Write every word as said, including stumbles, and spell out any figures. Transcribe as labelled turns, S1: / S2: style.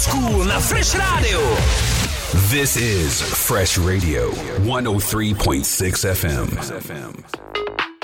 S1: School na Fresh Radio.
S2: This is Fresh Radio one oh three point six F M.